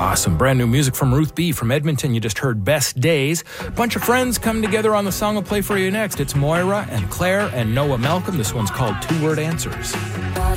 Awesome. Brand new music from Ruth B. from Edmonton. You just heard Best Days. A bunch of friends come together on the song I'll play for you next. It's Moira and Claire and Noah Malcolm. This one's called Two Word Answers.